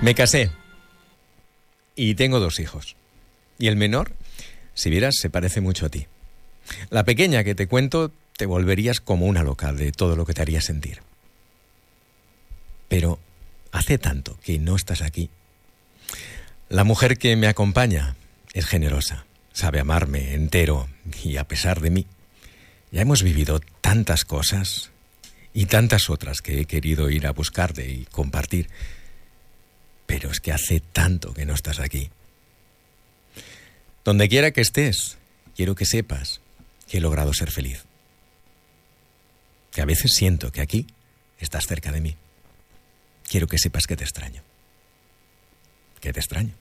Me casé y tengo 2 hijos. Y el menor, si vieras, se parece mucho a ti. La pequeña que te cuento, te volverías como una loca de todo lo que te haría sentir. Pero hace tanto que no estás aquí. La mujer que me acompaña es generosa, sabe amarme entero y a pesar de mí. Ya hemos vivido tantas cosas y tantas otras que he querido ir a buscarte y compartir. Pero es que hace tanto que no estás aquí. Donde quiera que estés, quiero que sepas que he logrado ser feliz. Que a veces siento que aquí estás cerca de mí. Quiero que sepas que te extraño. Que te extraño.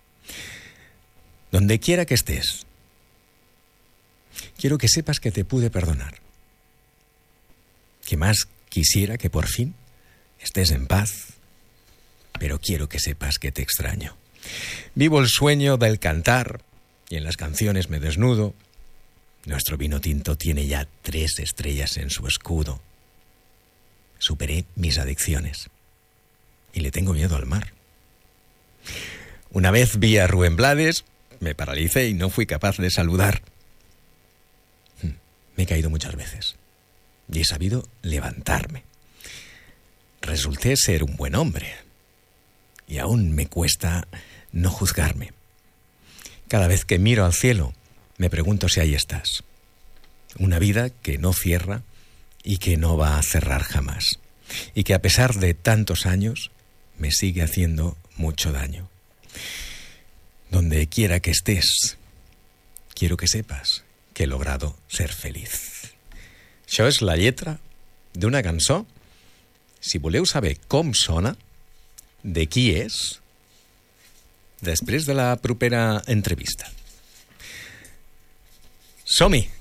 Donde quiera que estés, quiero que sepas que te pude perdonar. Que más quisiera que por fin estés en paz, pero quiero que sepas que te extraño. Vivo el sueño del cantar y en las canciones me desnudo. Nuestro vino tinto tiene ya 3 estrellas en su escudo. Superé mis adicciones y le tengo miedo al mar. Una vez vi a Rubén Blades, me paralicé y no fui capaz de saludar. Me he caído muchas veces y he sabido levantarme. Resulté ser un buen hombre y aún me cuesta no juzgarme. Cada vez que miro al cielo, me pregunto si ahí estás. Una vida que no cierra y que no va a cerrar jamás. Y que a pesar de tantos años, me sigue haciendo mucho daño. Donde quiera que estés, quiero que sepas que he logrado ser feliz. Això és la lletra d'una cançó. Si voleu saber com sona, de qui és, després de la propera entrevista. Som-hi!